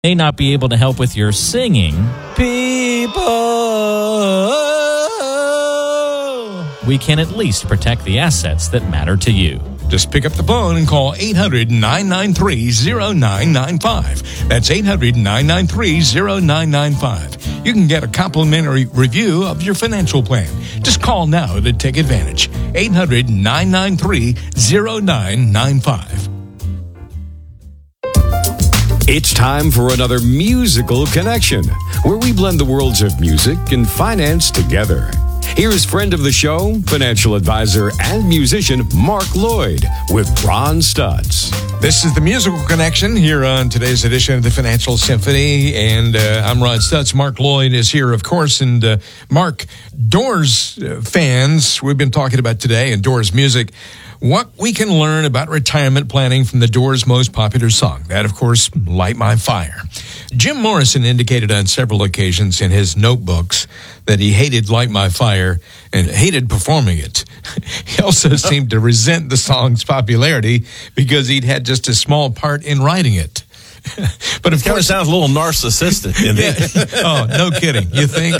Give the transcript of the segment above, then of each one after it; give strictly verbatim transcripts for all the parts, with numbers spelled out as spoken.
may not be able to help with your singing, people, we can at least protect the assets that matter to you. Just pick up the phone and call eight hundred, nine nine three, oh nine nine five. That's eight hundred, nine nine three, oh nine nine five. You can get a complimentary review of your financial plan. Just call now to take advantage. eight hundred, nine nine three, oh nine nine five. It's time for another Musical Connection, where we blend the worlds of music and finance together. Here's friend of the show, financial advisor and musician Mark Lloyd with Ron Stutz. This is the Musical Connection here on today's edition of the Financial Symphony, and uh, I'm Ron Stutz. Mark Lloyd is here, of course, and uh, Mark, Doors uh, fans, we've been talking about today, and Doors music, what we can learn about retirement planning from the Doors' most popular song. That, of course, Light My Fire. Jim Morrison indicated on several occasions in his notebooks that he hated Light My Fire and hated performing it. He also seemed to resent the song's popularity because he'd had just a small part in writing it. But of it course, sounds a little narcissistic. In yeah. Oh, no kidding. You think?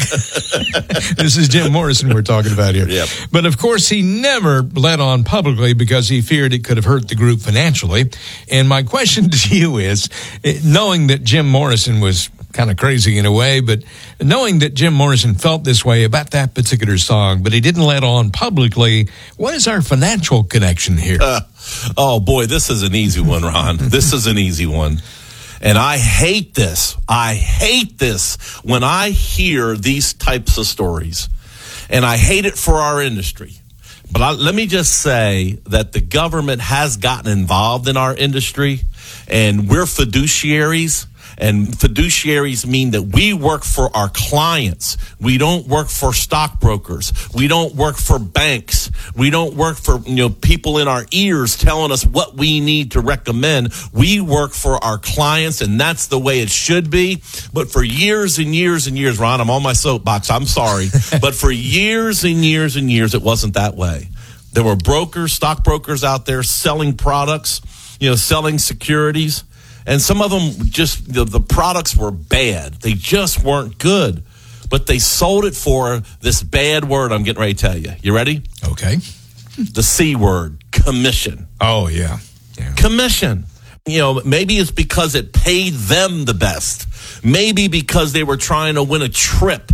This is Jim Morrison we're talking about here. Yep. But of course, he never let on publicly because he feared it could have hurt the group financially. And my question to you is, knowing that Jim Morrison was kind of crazy in a way, but knowing that Jim Morrison felt this way about that particular song, but he didn't let on publicly, what is our financial connection here? Uh, oh, boy, this is an easy one, Ron. This is an easy one. And I hate this. I hate this when I hear these types of stories. And I hate it for our industry. But I, let me just say that the government has gotten involved in our industry, and we're fiduciaries. And fiduciaries mean that we work for our clients. We don't work for stockbrokers. We don't work for banks. We don't work for, you know, people in our ears telling us what we need to recommend. We work for our clients, and that's the way it should be. But for years and years and years, Ron, I'm on my soapbox. I'm sorry. But for years and years and years, it wasn't that way. There were brokers, stockbrokers out there selling products, you know, selling securities. And some of them just, the, the products were bad. They just weren't good. But they sold it for this bad word I'm getting ready to tell you. You ready? Okay. The C word, commission. Oh, yeah. yeah. Commission. You know, maybe it's because it paid them the best. Maybe because they were trying to win a trip.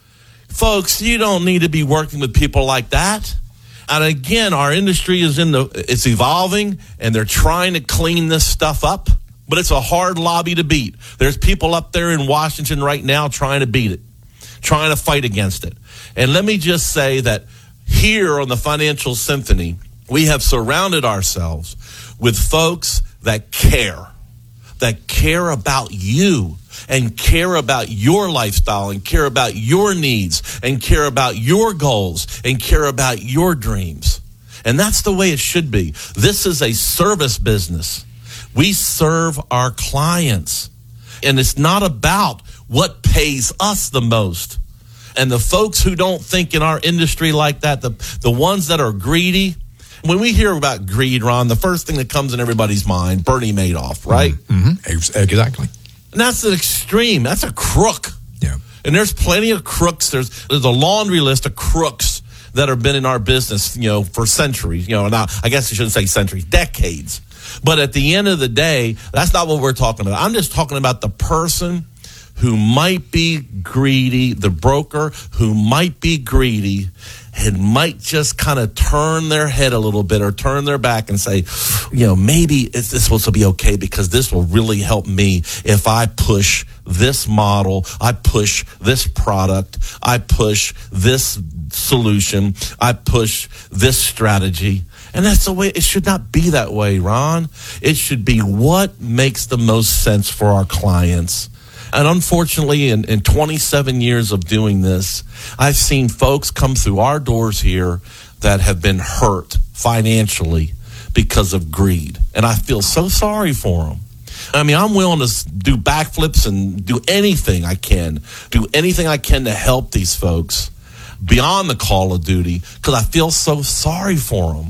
Folks, you don't need to be working with people like that. And again, our industry is in the, it's evolving, and they're trying to clean this stuff up. But it's a hard lobby to beat. There's people up there in Washington right now trying to beat it, trying to fight against it. And let me just say that here on the Financial Symphony, we have surrounded ourselves with folks that care, that care about you and care about your lifestyle and care about your needs and care about your goals and care about your dreams. And that's the way it should be. This is a service business. We serve our clients, and it's not about what pays us the most. And the folks who don't think in our industry like that, the, the ones that are greedy, when we hear about greed, Ron, the first thing that comes in everybody's mind, Bernie Madoff, right? Mm-hmm. Exactly. And that's an extreme. That's a crook. Yeah. And there's plenty of crooks. There's, there's a laundry list of crooks that have been in our business, you know, for centuries. You know, now I guess I shouldn't say centuries, decades. But at the end of the day, that's not what we're talking about. I'm just talking about the person who might be greedy, the broker who might be greedy and might just kind of turn their head a little bit or turn their back and say, you know, maybe it's, this will be okay because this will really help me if I push this model, I push this product, I push this solution, I push this strategy. And that's the way, it should not be that way, Ron. It should be what makes the most sense for our clients. And unfortunately, in, in twenty-seven years of doing this, I've seen folks come through our doors here that have been hurt financially because of greed. And I feel so sorry for them. I mean, I'm willing to do backflips and do anything I can, do anything I can to help these folks beyond the call of duty because I feel so sorry for them.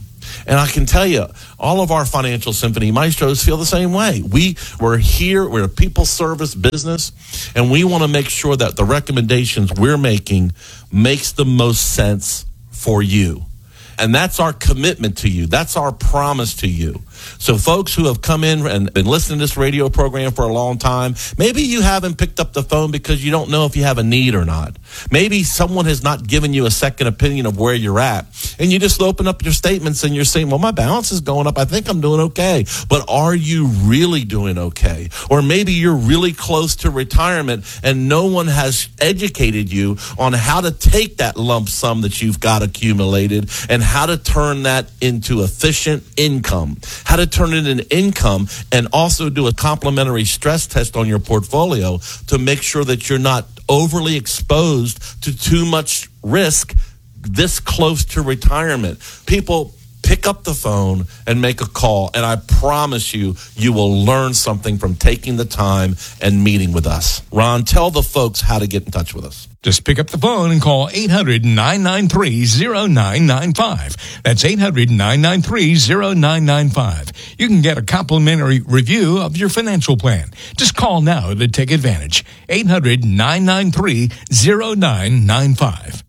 And I can tell you, all of our Financial Symphony Maestros feel the same way. We, we're here, we're a people service business, and we want to make sure that the recommendations we're making makes the most sense for you. And that's our commitment to you. That's our promise to you. So folks who have come in and been listening to this radio program for a long time, maybe you haven't picked up the phone because you don't know if you have a need or not. Maybe someone has not given you a second opinion of where you're at. And you just open up your statements and you're saying, well, my balance is going up. I think I'm doing okay. But are you really doing okay? Or maybe you're really close to retirement and no one has educated you on how to take that lump sum that you've got accumulated and how to turn that into efficient income. How to turn it into income and also do a complimentary stress test on your portfolio to make sure that you're not overly exposed to too much risk this close to retirement. People, pick up the phone and make a call, and I promise you, you will learn something from taking the time and meeting with us. Ron, tell the folks how to get in touch with us. Just pick up the phone and call eight hundred, nine nine three, oh nine nine five. That's eight hundred, nine nine three, oh nine nine five. You can get a complimentary review of your financial plan. Just call now to take advantage. eight hundred, nine nine three, oh nine nine five.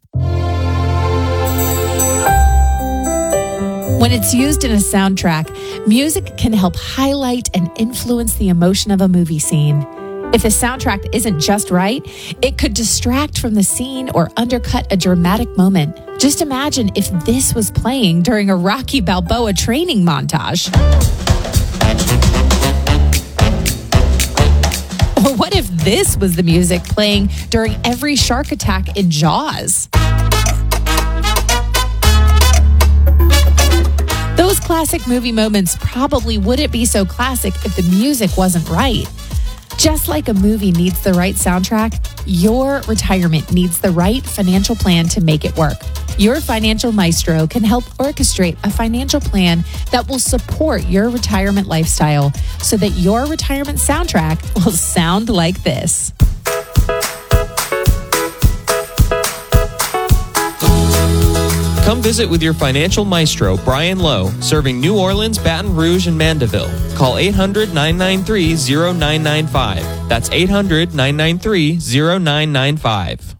When it's used in a soundtrack, music can help highlight and influence the emotion of a movie scene. If the soundtrack isn't just right, it could distract from the scene or undercut a dramatic moment. Just imagine if this was playing during a Rocky Balboa training montage. Or what if this was the music playing during every shark attack in Jaws? Those classic movie moments probably wouldn't be so classic if the music wasn't right. Just like a movie needs the right soundtrack, your retirement needs the right financial plan to make it work. Your financial maestro can help orchestrate a financial plan that will support your retirement lifestyle so that your retirement soundtrack will sound like this. Come visit with your financial maestro, Brian Lowe, serving New Orleans, Baton Rouge, and Mandeville. Call eight hundred, nine nine three, oh nine nine five. That's eight hundred, nine nine three, oh nine nine five.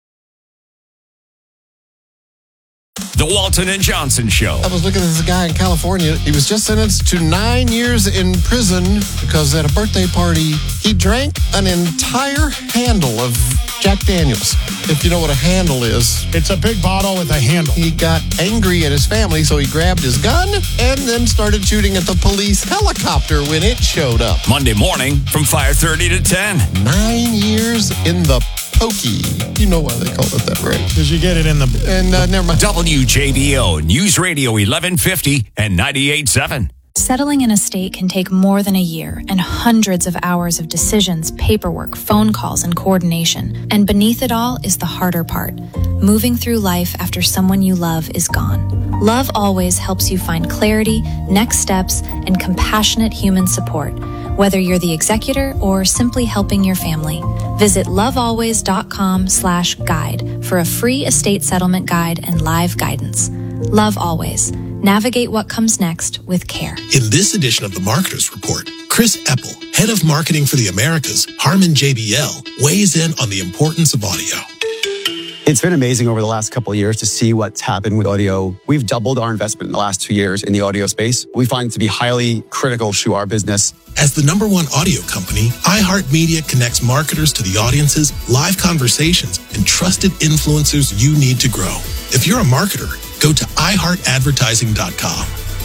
The Walton and Johnson Show. I was looking at this guy in California. He was just sentenced to nine years in prison because at a birthday party, he drank an entire handle of Jack Daniels. If you know what a handle is. It's a big bottle with a handle. He got angry at his family, so he grabbed his gun and then started shooting at the police helicopter when it showed up. Monday morning from five thirty to ten. Nine years in the pokey. You know why they call it that, right? Because you get it in the... And uh, never mind. W J B O News Radio eleven fifty and ninety-eight point seven. Settling an estate can take more than a year and hundreds of hours of decisions, paperwork, phone calls, and coordination. And beneath it all is the harder part, moving through life after someone you love is gone. Love Always helps you find clarity, next steps, and compassionate human support, whether you're the executor or simply helping your family. Visit lovealways.com slash guide for a free estate settlement guide and live guidance. Love Always. Navigate what comes next with care. In this edition of the Marketers Report, Chris Eppel, head of marketing for the Americas, Harman J B L, weighs in on the importance of audio. It's been amazing over the last couple of years to see what's happened with audio. We've doubled our investment in the last two years in the audio space. We find it to be highly critical to our business. As the number one audio company, iHeartMedia connects marketers to the audiences, live conversations, and trusted influencers you need to grow. If you're a marketer, go to i heart advertising dot com.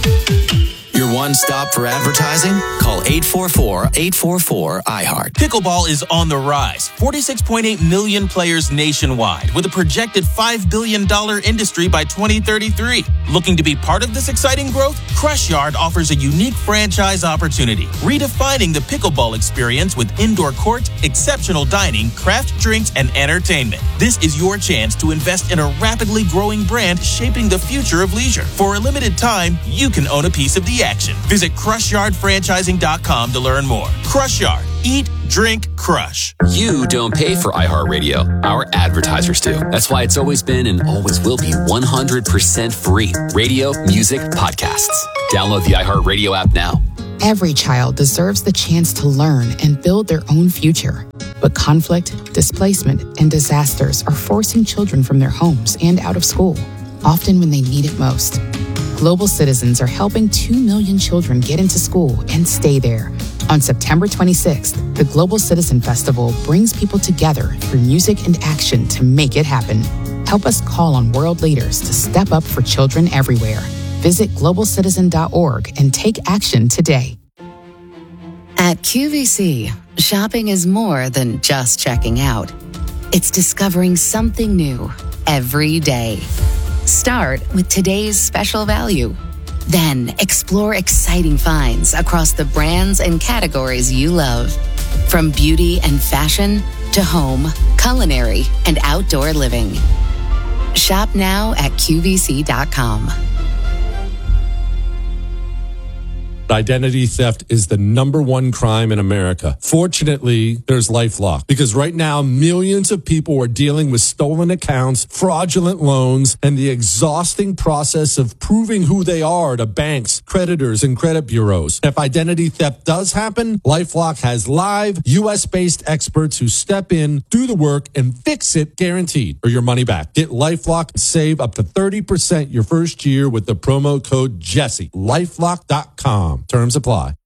Your one stop for advertising? Call eight four four, eight four four, I heart. Pickleball is on the rise. forty-six point eight million players nationwide with a projected five billion dollars industry by twenty thirty-three. Looking to be part of this exciting growth? Crush Yard offers a unique franchise opportunity, redefining the pickleball experience with indoor court, exceptional dining, craft drinks, and entertainment. This is your chance to invest in a rapidly growing brand shaping the future of leisure. For a limited time, you can own a piece of the action. Visit crush yard franchising dot com to learn more. Crush Yard, Eat, drink, crush. You don't pay for iHeartRadio. Our advertisers do. That's why it's always been and always will be one hundred percent free. Radio, music, podcasts. Download the iHeartRadio app now. Every child deserves the chance to learn and build their own future. But conflict, displacement, and disasters are forcing children from their homes and out of school, often when they need it most. Global Citizens are helping two million children get into school and stay there. On September twenty-sixth, the Global Citizen Festival brings people together through music and action to make it happen. Help us call on world leaders to step up for children everywhere. Visit global citizen dot org and take action today. At Q V C, shopping is more than just checking out. It's discovering something new every day. Start with today's special value. Then explore exciting finds across the brands and categories you love. From beauty and fashion to home, culinary, and outdoor living. Shop now at Q V C dot com. Identity theft is the number one crime in America. Fortunately, there's LifeLock, because right now millions of people are dealing with stolen accounts, fraudulent loans, and the exhausting process of proving who they are to banks, creditors, and credit bureaus. If identity theft does happen, LifeLock has live U S-based experts who step in, do the work, and fix it guaranteed, or your money back. Get LifeLock and save up to thirty percent your first year with the promo code Jesse. LifeLock dot com. Terms apply.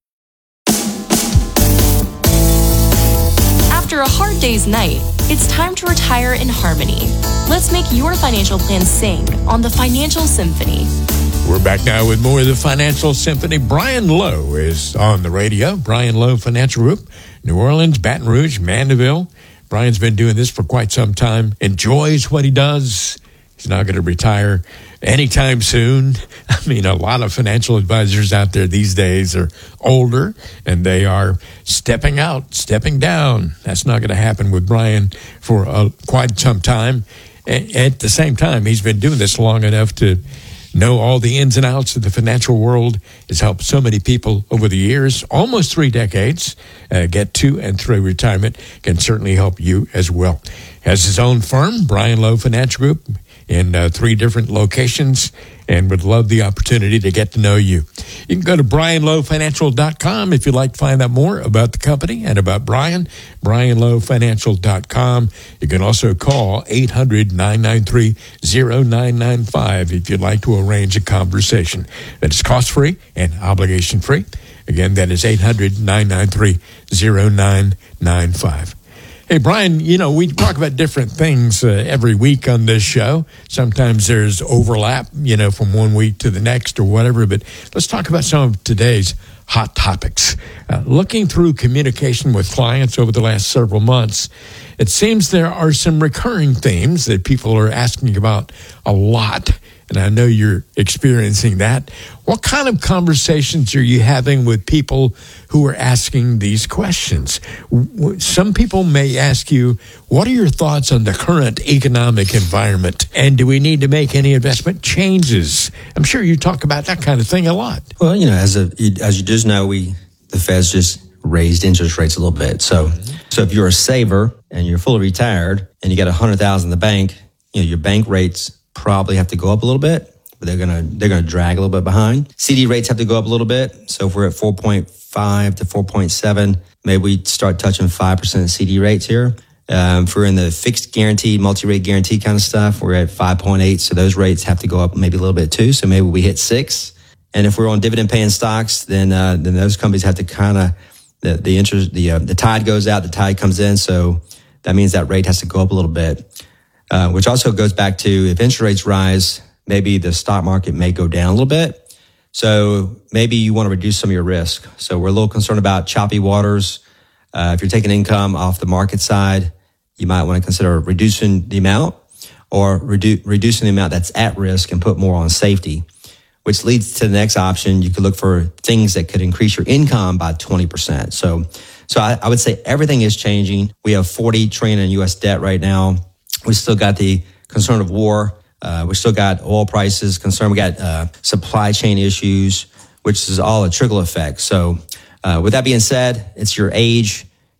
After a hard day's night, it's time to retire in harmony. Let's make your financial plan sing on the Financial Symphony. We're back now with more of the Financial Symphony. Brian Lowe is on the radio. Brian Lowe Financial Group, New Orleans, Baton Rouge, Mandeville. Brian's been doing this for quite some time, enjoys what he does. He's not going to retire anytime soon. I mean, a lot of financial advisors out there these days are older, and they are stepping out, stepping down. That's not going to happen with Brian for uh, quite some time. A- at the same time, he's been doing this long enough to know all the ins and outs of the financial world. Has helped so many people over the years, almost three decades, uh, get to and through retirement. Can certainly help you as well. Has his own firm, Brian Lowe Financial Group, in uh, three different locations, and would love the opportunity to get to know you. You can go to brian lowe financial dot com if you'd like to find out more about the company and about Brian, brian lowe financial dot com. You can also call eight hundred, nine nine three, zero nine nine five if you'd like to arrange a conversation. That is cost-free and obligation-free. Again, that is eight hundred, nine nine three, zero nine nine five. Hey, Brian, you know, we talk about different things uh, every week on this show. Sometimes there's overlap, you know, from one week to the next or whatever. But let's talk about some of today's hot topics. Uh, looking through communication with clients over the last several months, it seems there are some recurring themes that people are asking about a lot. And I know you're experiencing that. What kind of conversations are you having with people who are asking these questions? Some people may ask you, what are your thoughts on the current economic environment? And do we need to make any investment changes? I'm sure you talk about that kind of thing a lot. Well, you know, as a, as you just know, we the Fed's just raised interest rates a little bit. So, so if you're a saver and you're fully retired and you got a hundred thousand in the bank, you know, your bank rates probably have to go up a little bit, but they're gonna they're gonna drag a little bit behind. C D rates have to go up a little bit. So if we're at four point five to four point seven, maybe we start touching five percent C D rates here. Um, if we're in the fixed guarantee, multi-rate guarantee kind of stuff, we're at five point eight. So those rates have to go up maybe a little bit too. So maybe we hit six. And if we're on dividend paying stocks, then uh, then those companies have to kind of the the interest the uh, the tide goes out, the tide comes in. So that means that rate has to go up a little bit. Uh, which also goes back to if interest rates rise, maybe the stock market may go down a little bit. So maybe you want to reduce some of your risk. So we're a little concerned about choppy waters. Uh, if you're taking income off the market side, you might want to consider reducing the amount or redu- reducing the amount that's at risk and put more on safety, which leads to the next option. You could look for things that could increase your income by twenty percent. So, so I, I would say everything is changing. We have forty trillion in U S debt right now. We still got the concern of war. Uh, we still got oil prices concern. We got uh, supply chain issues, which is all a trickle effect. So uh, with that being said, it's your age,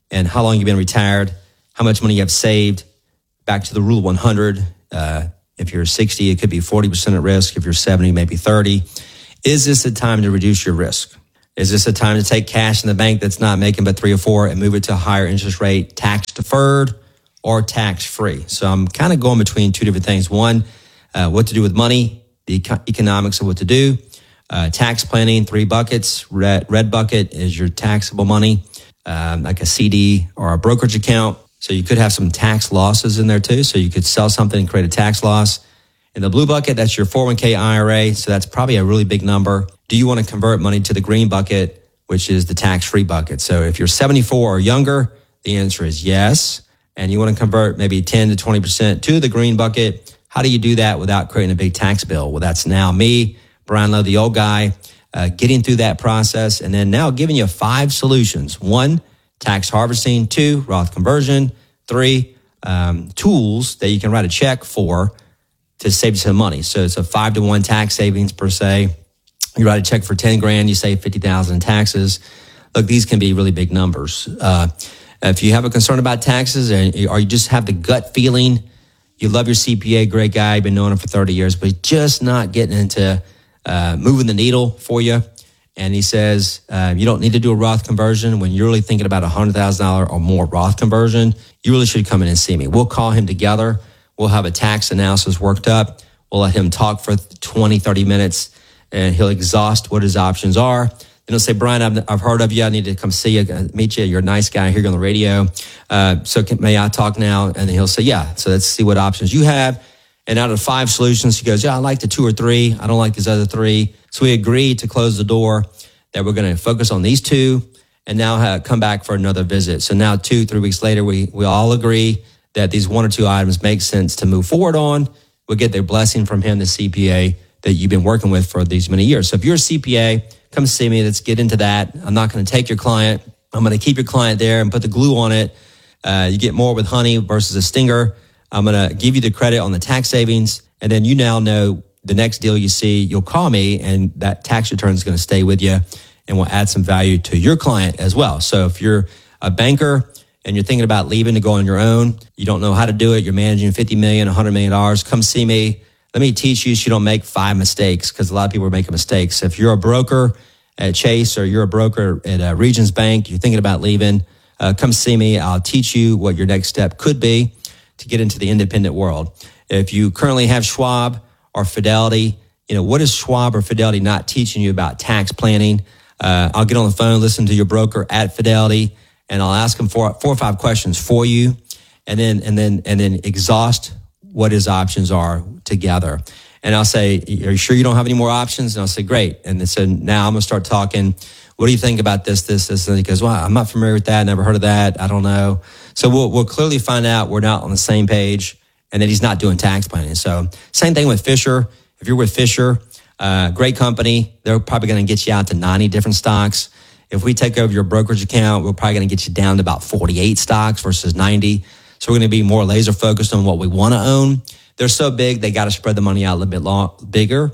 and how long you've been retired, how much money you have saved, back to the rule of one hundred. Uh, if you're sixty, it could be forty percent at risk. If you're seventy, maybe thirty. Is this a time to reduce your risk? Is this a time to take cash in the bank that's not making but three or four and move it to a higher interest rate, tax deferred or tax free? So I'm kind of going between two different things. One, uh, what to do with money, the eco- economics of what to do. Uh, tax planning, three buckets. Red, red bucket is your taxable money, um, like a C D or a brokerage account. So you could have some tax losses in there too. So you could sell something and create a tax loss. In the blue bucket, that's your four oh one k I R A. So that's probably a really big number. Do you want to convert money to the green bucket, which is the tax-free bucket? So if you're seventy-four or younger, the answer is yes. And you want to convert maybe ten to twenty percent to the green bucket. How do you do that without creating a big tax bill? Well, that's now me, Brian Lowe, the old guy, uh, getting through that process. And then now giving you five solutions. One, tax harvesting. Two, Roth conversion. Three, um, tools that you can write a check for to save you some money. So it's a five to one tax savings per se. You write a check for ten grand, you save fifty thousand in taxes. Look, these can be really big numbers. Uh, if you have a concern about taxes, or you just have the gut feeling, you love your C P A, great guy, you've been knowing him for thirty years, but just not getting into uh, moving the needle for you. And he says, uh, you don't need to do a Roth conversion. When you're really thinking about a one hundred thousand dollars or more Roth conversion, you really should come in and see me. We'll call him together. We'll have a tax analysis worked up. We'll let him talk for twenty, thirty minutes, and he'll exhaust what his options are. Then he'll say, Brian, I've, I've heard of you. I need to come see you, meet you. You're a nice guy. I hear you on the radio. Uh, so can, may I talk now? And then he'll say, yeah. So let's see what options you have. And out of five solutions, he goes, yeah, I like the two or three. I don't like these other three. So we agreed to close the door, that we're going to focus on these two and now have, come back for another visit. So now two, three weeks later, we, we all agree that these one or two items make sense to move forward on. We'll get their blessing from him, the C P A that you've been working with for these many years. So if you're a C P A, come see me. Let's get into that. I'm not going to take your client. I'm going to keep your client there and put the glue on it. Uh, you get more with honey versus a stinger. I'm going to give you the credit on the tax savings. And then you now know the next deal you see, you'll call me, and that tax return is going to stay with you and will add some value to your client as well. So if you're a banker and you're thinking about leaving to go on your own, you don't know how to do it, you're managing fifty million dollars, one hundred million dollars, come see me. Let me teach you so you don't make five mistakes, because a lot of people are making mistakes. If you're a broker at Chase or you're a broker at uh, Regions Bank, you're thinking about leaving, uh, come see me. I'll teach you what your next step could be to get into the independent world. If you currently have Schwab or Fidelity, you know, what is Schwab or Fidelity not teaching you about tax planning? Uh, I'll get on the phone, listen to your broker at Fidelity, and I'll ask him four, four or five questions for you, and then and then and then exhaust what his options are together. And I'll say, are you sure you don't have any more options? And I'll say, great. And so now I'm going to start talking. What do you think about this, this, this? And he goes, well, I'm not familiar with that. Never heard of that. I don't know. So we'll, we'll clearly find out we're not on the same page and that he's not doing tax planning. So same thing with Fisher. If you're with Fisher, uh, great company, they're probably going to get you out to ninety different stocks. If we take over your brokerage account, we're probably going to get you down to about forty-eight stocks versus ninety. So we're going to be more laser focused on what we want to own. They're so big, they got to spread the money out a little bit long, bigger.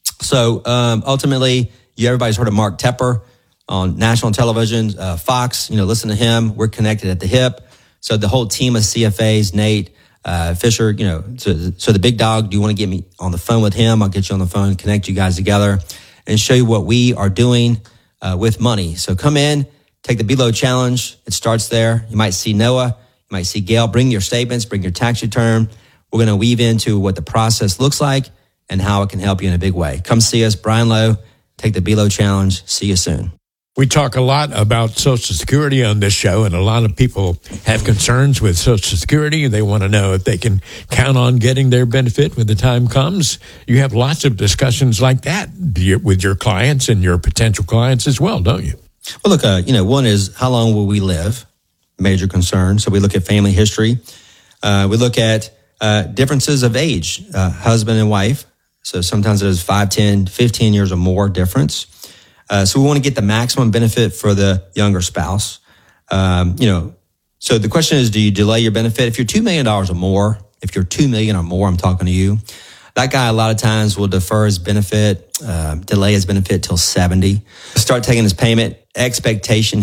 So um, ultimately, you everybody's heard of Mark Tepper on national television, uh, Fox. You know, listen to him. We're connected at the hip. So the whole team of C F As, Nate, uh, Fisher. You know, so, so the big dog. Do you want to get me on the phone with him? I'll get you on the phone, connect you guys together, and show you what we are doing uh, with money. So come in, take the B-Low challenge. It starts there. You might see Noah. You might see Gail. Bring your statements, bring your tax return. We're going to weave into what the process looks like and how it can help you in a big way. Come see us, Brian Lowe. Take the B-Low challenge. See you soon. We talk a lot about Social Security on this show, and a lot of people have concerns with Social Security. They want to know if they can count on getting their benefit when the time comes. You have lots of discussions like that with your clients and your potential clients as well, don't you? Well, look, uh, you know, one is how long will we live? Major concern. So we look at family history. Uh, we look at uh, differences of age, uh, husband and wife. So sometimes there's five, ten, fifteen years or more difference. Uh, so we want to get the maximum benefit for the younger spouse. Um, you know, so the question is, do you delay your benefit? If you're two million dollars or more, if you're two million dollars or more, I'm talking to you, that guy a lot of times will defer his benefit, uh, delay his benefit till seventy. Start taking his payment. Expectation, his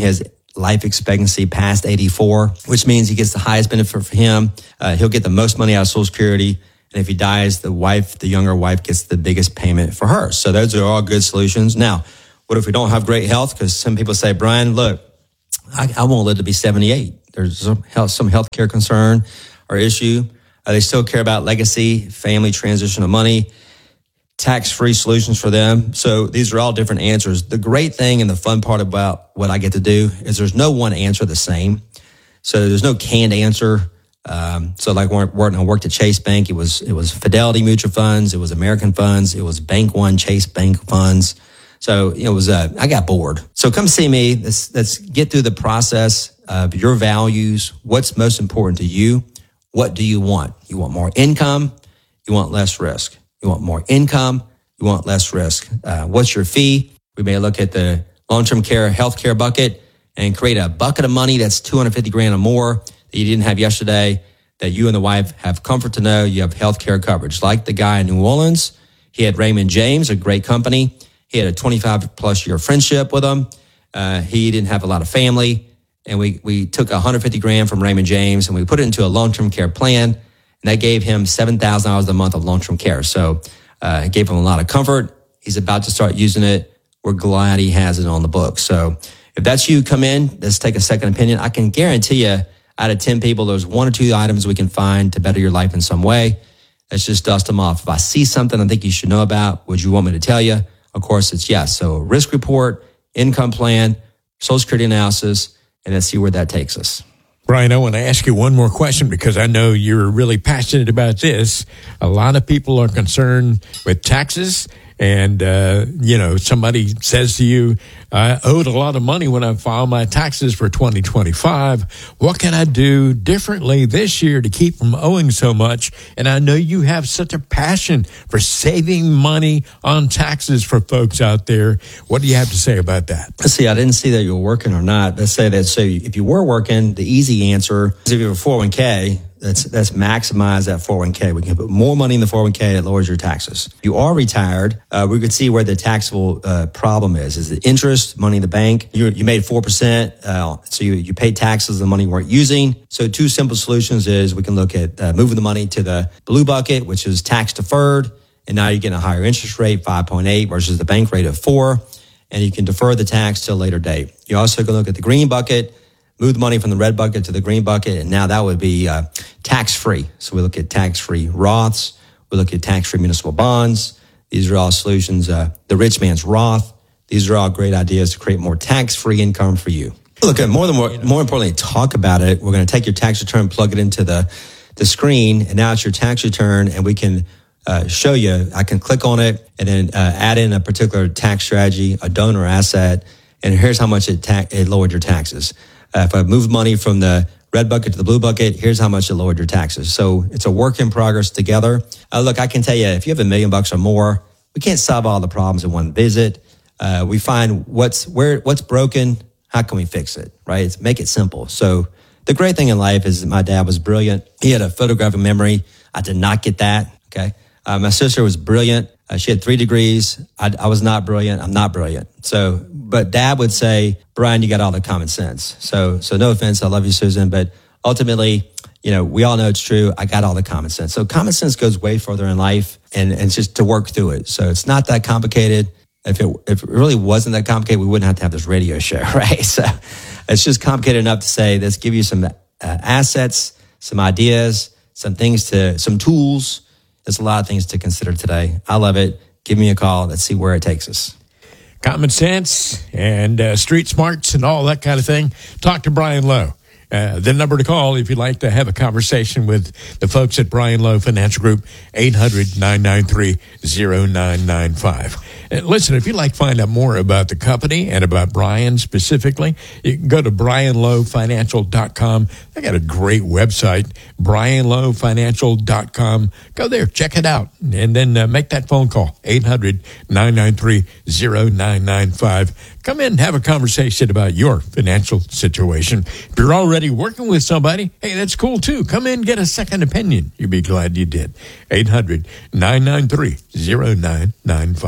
life expectancy past eighty-four, which means he gets the highest benefit for him. Uh, he'll get the most money out of Social Security. And if he dies, the wife, the younger wife, gets the biggest payment for her. So those are all good solutions. Now, what if we don't have great health? Because some people say, Brian, look, I, I won't live to be seventy-eight. There's some health, some healthcare concern or issue. Uh, they still care about legacy, family, transition of money, tax-free solutions for them. So these are all different answers. The great thing and the fun part about what I get to do is there's no one answer the same. So there's no canned answer. Um, so like when I worked at Chase Bank, it was, it was Fidelity Mutual Funds. It was American Funds. It was Bank One, Chase Bank Funds. So it was, uh, I got bored. So come see me. Let's, let's get through the process of your values. What's most important to you? What do you want? You want more income? You want less risk? You want more income? You want less risk? Uh, what's your fee? We may look at the long-term care, healthcare bucket and create a bucket of money that's two hundred fifty grand or more that you didn't have yesterday, that you and the wife have comfort to know you have healthcare coverage. Like the guy in New Orleans, he had Raymond James, a great company. He had a twenty-five plus year friendship with him. Uh, he didn't have a lot of family. And we, we took one hundred fifty grand from Raymond James and we put it into a long-term care plan. And that gave him seven thousand dollars a month of long-term care. So uh, it gave him a lot of comfort. He's about to start using it. We're glad he has it on the book. So if that's you, come in. Let's take a second opinion. I can guarantee you out of ten people, there's one or two items we can find to better your life in some way. Let's just dust them off. If I see something I think you should know about, would you want me to tell you? Of course, it's yes. So risk report, income plan, Social Security analysis, and let's see where that takes us. Brian, I want to ask you one more question because I know you're really passionate about this. A lot of people are concerned with taxes. And, uh, you know, somebody says to you, I owed a lot of money when I filed my taxes for twenty twenty-five. What can I do differently this year to keep from owing so much? And I know you have such a passion for saving money on taxes for folks out there. What do you have to say about that? Let's see, I didn't see that you were working or not. Let's say that, so if you were working, the easy answer is if you have a four oh one k, Let's, let's maximize that four oh one k. We can put more money in the four oh one k that lowers your taxes. If you are retired, uh, we could see where the taxable uh, problem is. Is the interest, money in the bank? You, you made four percent, uh, so you, you paid taxes, the money you weren't using. So two simple solutions is we can look at uh, moving the money to the blue bucket, which is tax deferred, and now you're getting a higher interest rate, five point eight versus the bank rate of four, and you can defer the tax till a later date. You also can look at the green bucket, move the money from the red bucket to the green bucket, and now that would be uh, tax-free. So we look at tax-free Roths. We look at tax-free municipal bonds. These are all solutions. Uh, the rich man's Roth. These are all great ideas to create more tax-free income for you. Look at more than more, more importantly, talk about it. We're going to take your tax return, plug it into the, the screen, and now it's your tax return, and we can uh, show you. I can click on it and then uh, add in a particular tax strategy, a donor asset, and here's how much it, ta- it lowered your taxes. Uh, if I moved money from the red bucket to the blue bucket, here's how much it lowered your taxes. So it's a work in progress together. Uh, look, I can tell you, if you have a million bucks or more, we can't solve all the problems in one visit. Uh, we find what's where what's broken. How can we fix it? Right? It's make it simple. So the great thing in life is that my dad was brilliant. He had a photographic memory. I did not get that. Okay. Uh, my sister was brilliant. Uh, she had three degrees. I, I was not brilliant. I'm not brilliant. So, but Dad would say, Brian, you got all the common sense. So, so no offense. I love you, Susan. But ultimately, you know, we all know it's true. I got all the common sense. So common sense goes way further in life, and, and it's just to work through it. So it's not that complicated. If it, if it really wasn't that complicated, we wouldn't have to have this radio show, right? So it's just complicated enough to say, let's give you some uh, assets, some ideas, some things to, some tools. There's a lot of things to consider today. I love it. Give me a call. Let's see where it takes us. Common sense and uh, street smarts and all that kind of thing. Talk to Brian Lowe. Uh, the number to call if you'd like to have a conversation with the folks at Brian Lowe Financial Group, eight hundred, nine nine three, oh nine nine five. And listen, if you'd like to find out more about the company and about Brian specifically, you can go to brian lowe financial dot com. They got a great website, brian lowe financial dot com. Go there, check it out, and then uh, make that phone call, eight hundred, nine nine three, oh nine nine five. Come in and have a conversation about your financial situation. If you're already working with somebody, hey, that's cool too. Come in and get a second opinion. You'll be glad you did. eight hundred, nine nine three, oh nine nine five.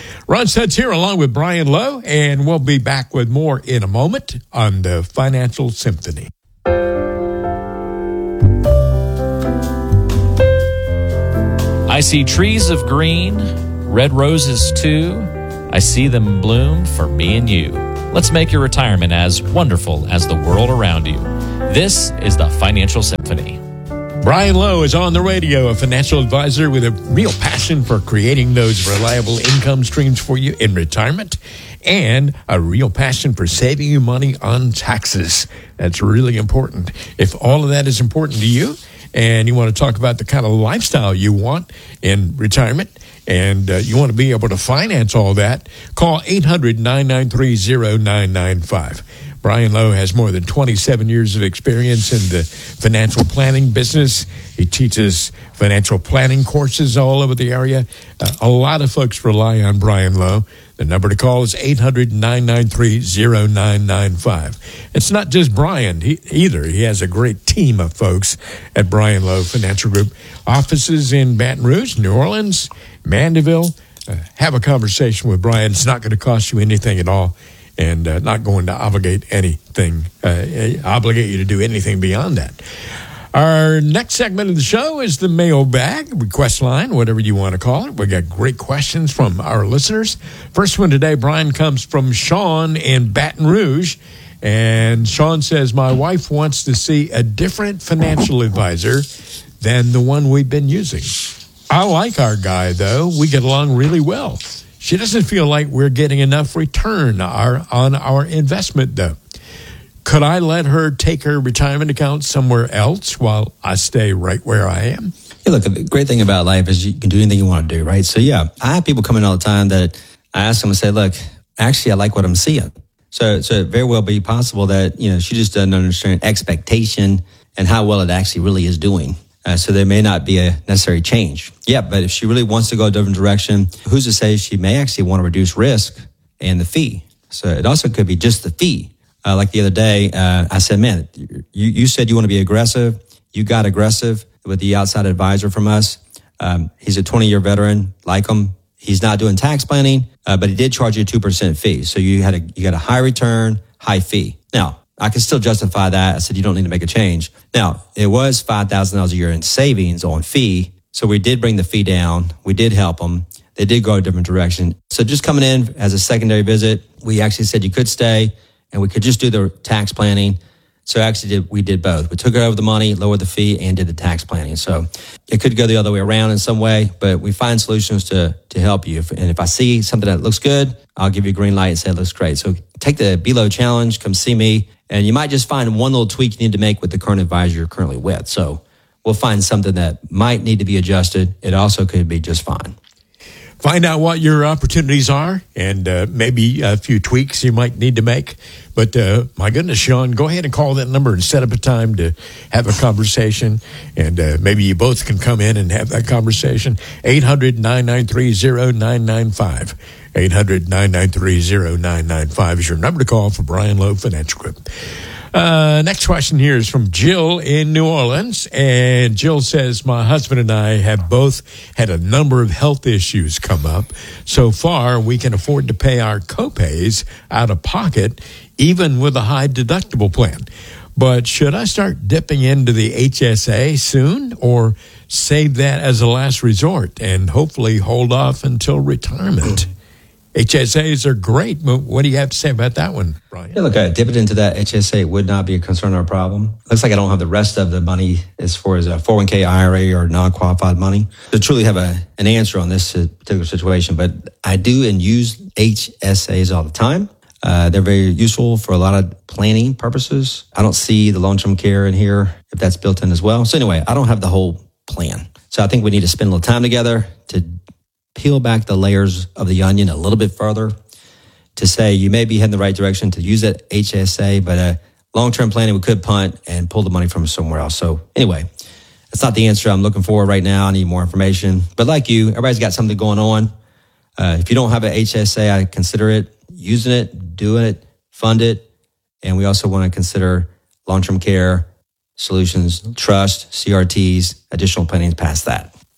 Ron Stutz here along with Brian Lowe, and we'll be back with more in a moment on the Financial Symphony. I see trees of green, red roses too. I see them bloom for me and you. Let's make your retirement as wonderful as the world around you. This is the Financial Symphony. Brian Lowe is on the radio, a financial advisor with a real passion for creating those reliable income streams for you in retirement and a real passion for saving you money on taxes. That's really important. If all of that is important to you and you want to talk about the kind of lifestyle you want in retirement and uh, you want to be able to finance all that, call eight hundred, nine nine three, zero nine nine five. Brian Lowe has more than twenty-seven years of experience in the financial planning business. He teaches financial planning courses all over the area. Uh, a lot of folks rely on Brian Lowe. The number to call is eight hundred, nine nine three, zero nine nine five. It's not just Brian he, either. He has a great team of folks at Brian Lowe Financial Group. Offices in Baton Rouge, New Orleans, Mandeville. Uh, have a conversation with Brian. It's not going to cost you anything at all. And uh, not going to obligate anything, uh, obligate you to do anything beyond that. Our next segment of the show is the mailbag, request line, whatever you want to call it. We got great questions from our listeners. First one today, Brian, comes from Sean in Baton Rouge. And Sean says, my wife wants to see a different financial advisor than the one we've been using. I like our guy, though. We get along really well. She doesn't feel like we're getting enough return our, on our investment, though. Could I let her take her retirement account somewhere else while I stay right where I am? Yeah, look, the great thing about life is you can do anything you want to do, right? So, yeah, I have people come in all the time that I ask them and say, look, actually, I like what I'm seeing. So, so it very well be possible that, you know, she just doesn't understand expectation and how well it actually really is doing. Uh, so there may not be a necessary change. Yeah, but if she really wants to go a different direction, who's to say she may actually want to reduce risk and the fee? So it also could be just the fee. Uh, like the other day, uh, I said, man, you, you said you want to be aggressive. You got aggressive with the outside advisor from us. Um, he's a twenty-year veteran, like him. He's not doing tax planning, uh, but he did charge you a two percent fee. So you had a you got a high return, high fee. Now, I can still justify that. I said, you don't need to make a change. Now, it was five thousand dollars a year in savings on fee. So we did bring the fee down. We did help them. They did go a different direction. So just coming in as a secondary visit, we actually said you could stay and we could just do the tax planning. So actually did, we did both. We took over the money, lowered the fee, and did the tax planning. So it could go the other way around in some way, but we find solutions to to help you. If, and if I see something that looks good, I'll give you a green light and say it looks great. So take the B L O challenge, come see me, and you might just find one little tweak you need to make with the current advisor you're currently with. So we'll find something that might need to be adjusted. It also could be just fine. Find out what your opportunities are and uh, maybe a few tweaks you might need to make. But uh, my goodness, Sean, go ahead and call that number and set up a time to have a conversation. And uh, maybe you both can come in and have that conversation. eight hundred, nine nine three, zero nine nine five. eight hundred, nine nine three, zero nine nine five is your number to call for Brian Lowe Financial Group. Uh, next question here is from Jill in New Orleans. And Jill says, my husband and I have both had a number of health issues come up. So far, we can afford to pay our copays out of pocket, even with a high deductible plan. But should I start dipping into the H S A soon or save that as a last resort and hopefully hold off until retirement? H S As are great, but what do you have to say about that one, Brian? Yeah, look, a dividend to that H S A would not be a concern or a problem. Looks like I don't have the rest of the money as far as a four oh one k I R A or non-qualified money to truly have a, an answer on this particular situation. But I do and use H S As all the time. Uh, they're very useful for a lot of planning purposes. I don't see the long-term care in here if that's built in as well. So anyway, I don't have the whole plan. So I think we need to spend a little time together to peel back the layers of the onion a little bit further to say you may be heading the right direction to use that H S A, but uh, long-term planning, we could punt and pull the money from somewhere else. So anyway, that's not the answer I'm looking for right now. I need more information. But like you, everybody's got something going on. Uh, if you don't have an H S A, I consider it, using it, doing it, fund it. And we also want to consider long-term care, solutions, trust, C R Ts, additional planning past that.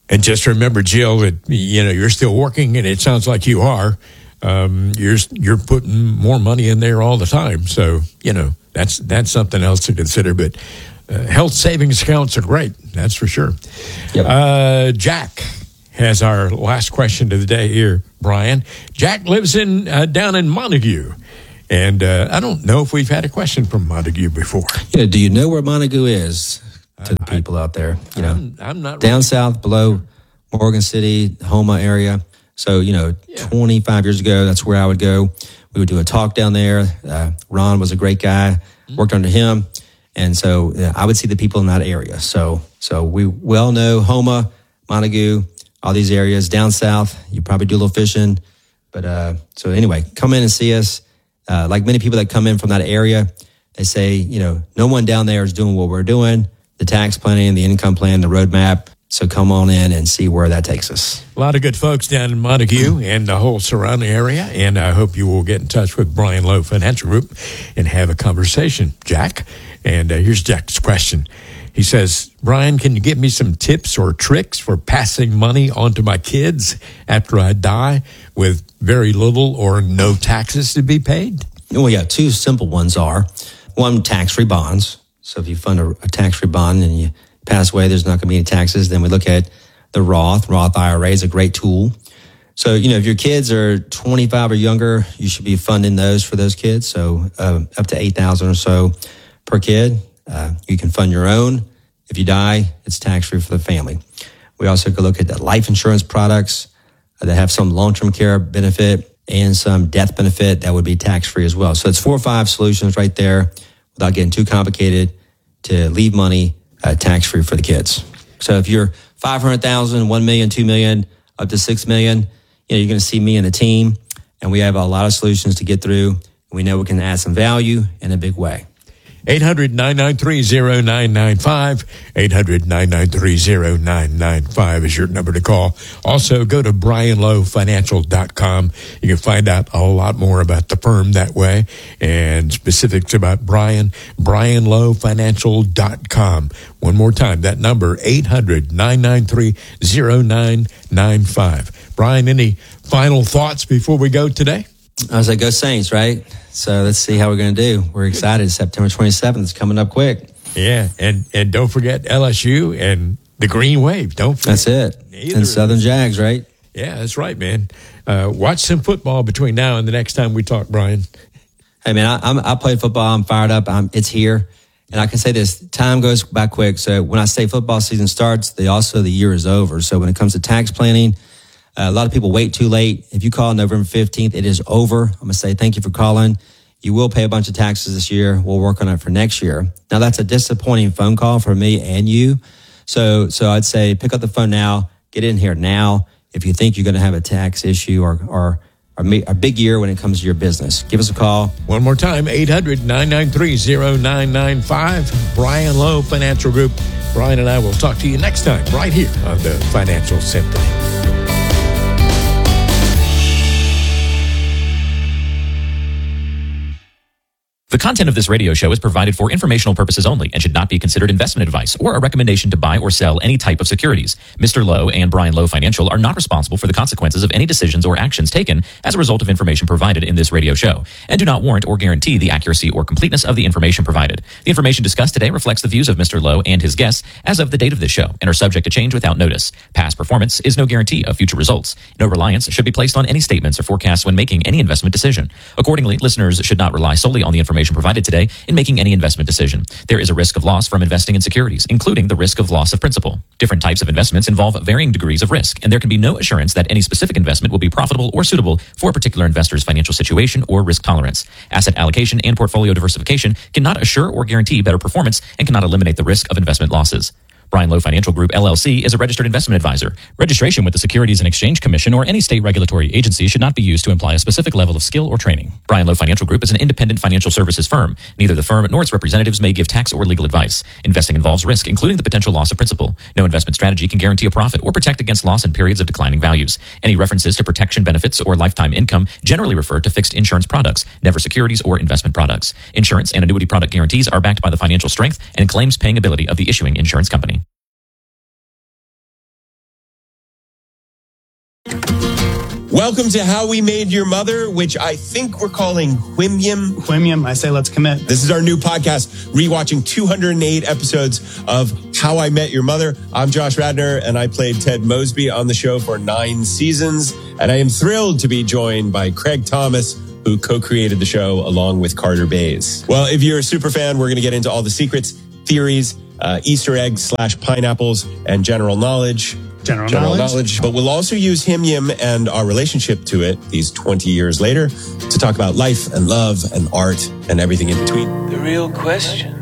And just remember, Jill, that, you know, you're still working, and it sounds like you are. Um, you're you're putting more money in there all the time. So, you know, that's that's something else to consider. But uh, health savings accounts are great. That's for sure. Yep. Uh, Jack has our last question of the day here, Brian. Jack lives in uh, down in Montague. And uh, I don't know if we've had a question from Montague before. Yeah, do you know where Montague is to the people out there? You know, I'm, I'm not down really. south below Morgan City, Homa area. So, you know, yeah. twenty-five years ago, that's where I would go. We would do a talk down there. Uh, Ron was a great guy, mm-hmm. worked under him. And so uh, I would see the people in that area. So, so we well know Homa, Montague, all these areas. Down south, you probably do a little fishing. But uh, so anyway, come in and see us. Uh, like many people that come in from that area, they say, you know, no one down there is doing what we're doing, the tax planning, the income plan, the roadmap. So come on in and see where that takes us. A lot of good folks down in Montague and the whole surrounding area. And I hope you will get in touch with Brian Lowe Financial Group and have a conversation, Jack. And uh, here's Jack's question. He says, Brian, can you give me some tips or tricks for passing money on to my kids after I die with very little or no taxes to be paid? Well, yeah, two simple ones are, one, tax-free bonds. So if you fund a, a tax-free bond and you pass away, there's not going to be any taxes. Then we look at the Roth. Roth I R A is a great tool. So, you know, if your kids are twenty-five or younger, you should be funding those for those kids. So uh, up to eight thousand dollars or so per kid. Uh, you can fund your own. If you die, it's tax-free for the family. We also could look at the life insurance products uh, that have some long-term care benefit and some death benefit that would be tax-free as well. So it's four or five solutions right there without getting too complicated to leave money uh, tax-free for the kids. So if you're five hundred thousand dollars, one million dollars, two million dollars, up to six million dollars, you know, you're going to see me and the team, and we have a lot of solutions to get through. We know we can add some value in a big way. eight hundred, nine nine three, oh nine nine five. eight hundred, nine nine three, oh nine nine five is your number to call. Also, go to brian lowe financial dot com. You can find out a lot more about the firm that way and specifics about Brian, brian lowe financial dot com. One more time, that number, eight hundred, nine nine three, oh nine nine five. Brian, any final thoughts before we go today? I was like, go Saints, right? So let's see how we're going to do. We're excited. September twenty-seventh is coming up quick. Yeah, and, and don't forget L S U and the Green Wave. Don't forget. That's it. Either and Southern Jags, right? Yeah, that's right, man. Uh, watch some football between now and the next time we talk, Brian. Hey, man, I, I'm, I play football. I'm fired up. I'm, it's here. And I can say this, time goes by quick. So when I say football season starts, they also the year is over. So when it comes to tax planning, Uh, a lot of people wait too late. If you call November fifteenth, it is over. I'm going to say thank you for calling. You will pay a bunch of taxes this year. We'll work on it for next year. Now, that's a disappointing phone call for me and you. So so I'd say pick up the phone now. Get in here now if you think you're going to have a tax issue or, or a, a big year when it comes to your business. Give us a call. One more time, eight hundred, nine nine three, oh nine nine five. Brian Lowe Financial Group. Brian and I will talk to you next time right here on the Financial Symphony. The content of this radio show is provided for informational purposes only and should not be considered investment advice or a recommendation to buy or sell any type of securities. Mister Lowe and Brian Lowe Financial are not responsible for the consequences of any decisions or actions taken as a result of information provided in this radio show and do not warrant or guarantee the accuracy or completeness of the information provided. The information discussed today reflects the views of Mister Lowe and his guests as of the date of this show and are subject to change without notice. Past performance is no guarantee of future results. No reliance should be placed on any statements or forecasts when making any investment decision. Accordingly, listeners should not rely solely on the information provided today in making any investment decision. There is a risk of loss from investing in securities, including the risk of loss of principal. Different types of investments involve varying degrees of risk, and there can be no assurance that any specific investment will be profitable or suitable for a particular investor's financial situation or risk tolerance. Asset allocation and portfolio diversification cannot assure or guarantee better performance and cannot eliminate the risk of investment losses. Brian Lowe Financial Group, L L C, is a registered investment advisor. Registration with the Securities and Exchange Commission or any state regulatory agency should not be used to imply a specific level of skill or training. Brian Lowe Financial Group is an independent financial services firm. Neither the firm nor its representatives may give tax or legal advice. Investing involves risk, including the potential loss of principal. No investment strategy can guarantee a profit or protect against loss in periods of declining values. Any references to protection benefits or lifetime income generally refer to fixed insurance products, never securities or investment products. Insurance and annuity product guarantees are backed by the financial strength and claims paying ability of the issuing insurance company. Welcome to How We Made Your Mother, which I think we're calling Whimyam. Whimyam, I say let's commit. This is our new podcast, rewatching two hundred eight episodes of How I Met Your Mother. I'm Josh Radnor, and I played Ted Mosby on the show for nine seasons. And I am thrilled to be joined by Craig Thomas, who co-created the show along with Carter Bays. Well, if you're a super fan, we're going to get into all the secrets, theories, uh, Easter eggs slash pineapples, and general knowledge. General, general knowledge. knowledge. But we'll also use Hymyam and our relationship to it these twenty years later to talk about life and love and art and everything in between. The real question,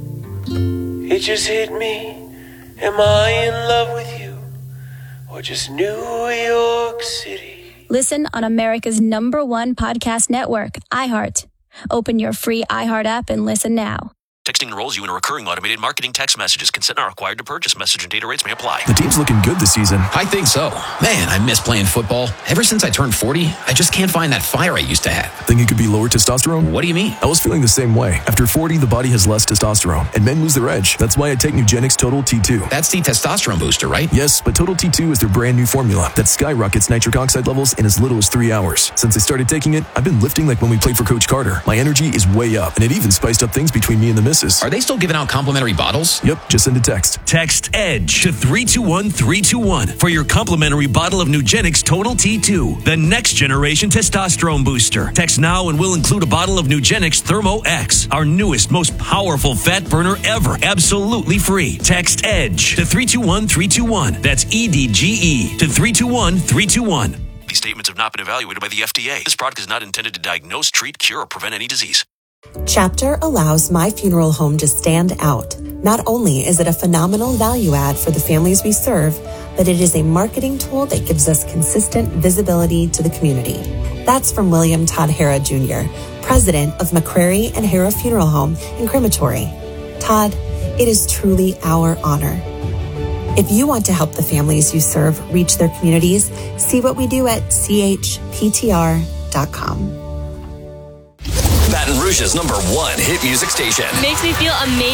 it just hit me. Am I in love with you or just New York City? Listen on America's number one podcast network, iHeart. Open your free iHeart app and listen now. Texting enrolls you in a recurring automated marketing text messages. Consent not required to purchase. Message and data rates may apply. The team's looking good this season. I think so. Man, I miss playing football. Ever since I turned forty, I just can't find that fire I used to have. Think it could be lower testosterone? What do you mean? I was feeling the same way. After forty, the body has less testosterone, and men lose their edge. That's why I take Nugenix Total T two. That's the testosterone booster, right? Yes, but Total T two is their brand new formula that skyrockets nitric oxide levels in as little as three hours. Since I started taking it, I've been lifting like when we played for Coach Carter. My energy is way up, and it even spiced up things between me and the missus. Are they still giving out complimentary bottles? Yep, just send a text. Text EDGE to three two one three two one for your complimentary bottle of Nugenix Total T two, the next generation testosterone booster. Text now and we'll include a bottle of Nugenix Thermo X, our newest, most powerful fat burner ever, absolutely free. Text EDGE to three two one three two one. That's E D G E to three two one three two one. These statements have not been evaluated by the F D A. This product is not intended to diagnose, treat, cure, or prevent any disease. Chapter allows My Funeral Home to stand out. Not only is it a phenomenal value add for the families we serve, but it is a marketing tool that gives us consistent visibility to the community. That's from William Todd Hara Junior, president of McCrary and Hara Funeral Home and Crematory. Todd, it is truly our honor. If you want to help the families you serve reach their communities, see what we do at C H P T R dot com. Baton Rouge's number one hit music station. Makes me feel amazing.